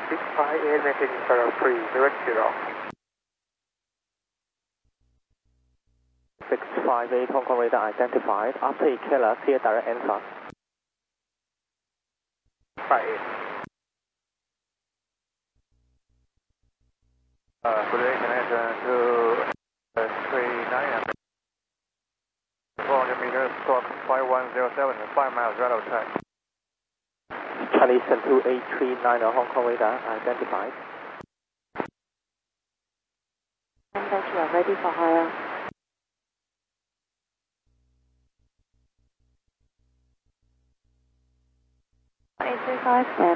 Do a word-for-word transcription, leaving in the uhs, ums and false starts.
six five eight, maintaining flight three direct zero. six five eight, Hong Kong radar identified. After Ikela, clear direct answer. five eight. Uh, good day, connection to uh, three nine. four hundred meters, squawk five one zero seven, five miles right of track. Chinese two eight three nine, Hong Kong radar identified. And that you are ready for hire. eight three five, stand